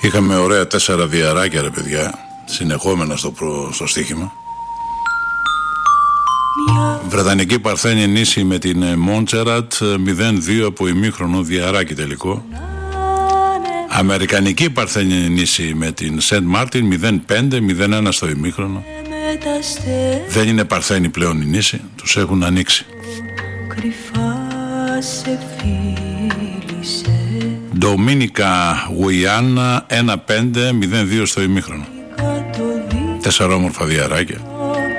Είχαμε ωραία 4 διαράκια, ρε παιδιά, συνεχόμενα στο στοίχημα. Βρετανική Παρθένη νήσι με την Μόντσερατ 0-2 από ημίχρονο, διαράκι τελικό. Αμερικανική Παρθένη νήσι με την Σεντ Μάρτιν 0-5, 0-1 στο ημίχρονο. Δεν είναι Παρθένη πλέον η νήσι, τους έχουν ανοίξει. Ντομίνικα Γουιάννα 1-5, 0-2 στο ημίχρονο. 4 όμορφα διαράκια.